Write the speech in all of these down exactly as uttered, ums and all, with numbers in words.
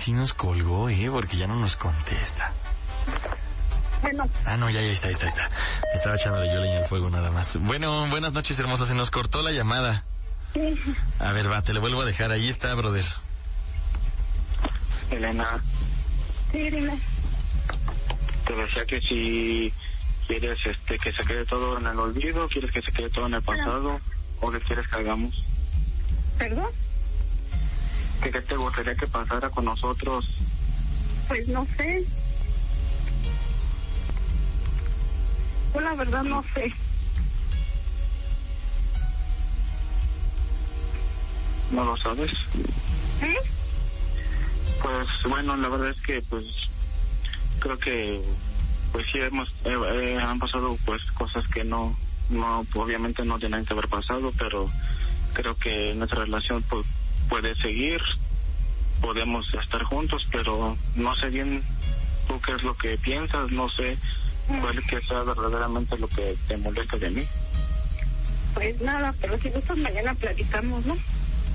sí nos colgó, ¿eh? Porque ya no nos contesta. Bueno. Ah, no, ya, ya está, ahí está, ahí está. Estaba echándole yo leña al fuego nada más. Bueno, buenas noches, hermosa. Se nos cortó la llamada. Sí. A ver, va, te le vuelvo a dejar. Ahí está, brother. Elena. Sí, dime. Te decía que si quieres este que se quede todo en el olvido, quieres que se quede todo en el pasado, o qué quieres que hagamos. ¿Perdón? ¿Qué, qué te gustaría que pasara con nosotros? Pues no sé. Yo la verdad no sé. ¿No lo sabes? ¿Eh? Pues bueno, la verdad es que pues creo que pues sí hemos eh, eh, han pasado pues cosas que no no obviamente no tienen que haber pasado, pero creo que nuestra relación pues, puede seguir, podemos estar juntos, pero no sé bien tú qué es lo que piensas, no sé cuál que sea verdaderamente lo que te molesta de mí. Pues nada, pero si gustas mañana platicamos, ¿no?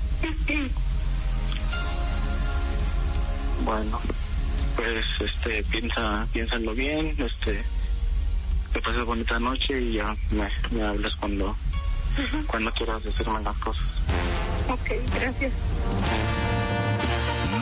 Bueno, pues este piensa piénsalo bien, este que pases bonita noche y ya me, me hablas cuando uh-huh. cuando quieras decirme las cosas. Ok, gracias.